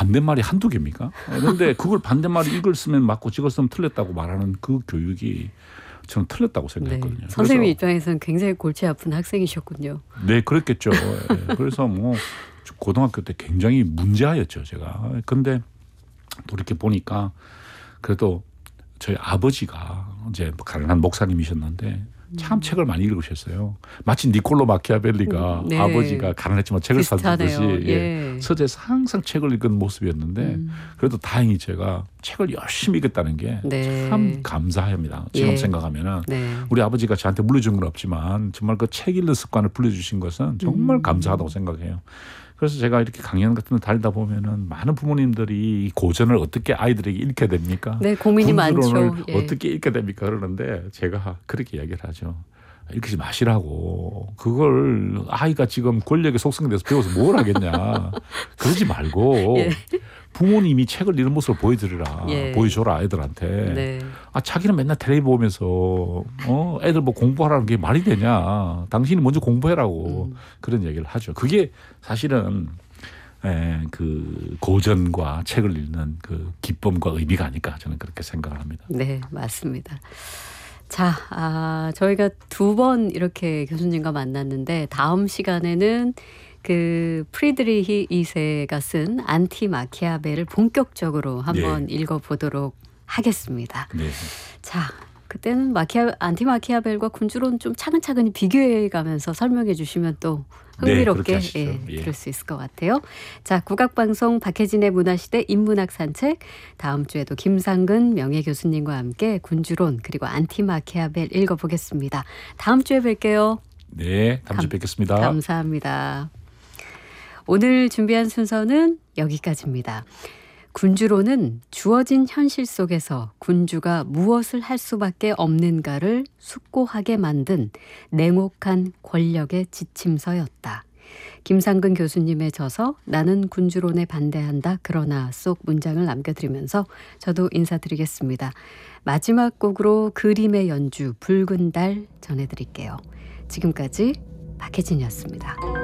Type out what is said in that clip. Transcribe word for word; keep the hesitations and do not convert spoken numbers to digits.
반대말이 한두 개입니까? 그런데 그걸 반대말을 이걸 쓰면 맞고 저걸 쓰면 틀렸다고 말하는 그 교육이 저는 틀렸다고 생각했거든요. 네. 선생님 입장에서는 굉장히 골치 아픈 학생이셨군요. 네, 그랬겠죠. 네. 그래서 뭐 고등학교 때 굉장히 문제아였죠, 제가. 근데 또 이렇게 보니까 그래도 저희 아버지가 이제 가난한 목사님이셨는데 참 음. 책을 많이 읽으셨어요. 마치 니콜로 마키아벨리가 네. 아버지가 가난했지만 책을 사주듯이 예. 예. 서재에서 항상 책을 읽은 모습이었는데 음. 그래도 다행히 제가 책을 열심히 읽었다는 게 참 네. 감사합니다. 지금 예. 생각하면은 네. 우리 아버지가 저한테 물려준 건 없지만 정말 그 책 읽는 습관을 불려주신 것은 정말 음. 감사하다고 생각해요. 그래서 제가 이렇게 강연 같은 데 다니다 보면은 많은 부모님들이 이 고전을 어떻게 아이들에게 읽게 됩니까? 네, 고민이 많죠. 예. 어떻게 읽게 됩니까? 그러는데 제가 그렇게 이야기를 하죠. 읽지 마시라고. 그걸 아이가 지금 권력의 속성에 대해서 배워서 뭘 하겠냐. 그러지 말고 예. 부모님이 책을 읽는 모습을 보여드리라. 예. 보여줘라 아이들한테. 네. 아 자기는 맨날 텔레비 보면서 어 애들 뭐 공부하라는 게 말이 되냐. 당신이 먼저 공부해라고. 음. 그런 얘기를 하죠. 그게 사실은 에, 그 고전과 책을 읽는 그 기쁨과 의미가 아닐까 저는 그렇게 생각을 합니다. 네, 맞습니다. 자, 아, 저희가 두 번 이렇게 교수님과 만났는데 다음 시간에는 그 프리드리히 이 세가 쓴 안티 마키아벨을 본격적으로 한번 네. 읽어보도록 하겠습니다. 네. 자, 그때는 마키아, 안티 마키아벨과 군주론 좀 차근차근히 비교해가면서 설명해 주시면 또 흥미롭게 네, 예, 예. 들을 수 있을 것 같아요. 자, 국악방송 박혜진의 문화시대 인문학 산책 다음 주에도 김상근 명예교수님과 함께 군주론 그리고 안티 마키아벨 읽어보겠습니다. 다음 주에 뵐게요. 네, 다음 주에 뵙겠습니다. 감사합니다. 오늘 준비한 순서는 여기까지입니다. 군주론은 주어진 현실 속에서 군주가 무엇을 할 수밖에 없는가를 숙고하게 만든 냉혹한 권력의 지침서였다. 김상근 교수님의 저서 나는 군주론에 반대한다 그러나 속 문장을 남겨드리면서 저도 인사드리겠습니다. 마지막 곡으로 그림의 연주 붉은 달 전해드릴게요. 지금까지 박혜진이었습니다.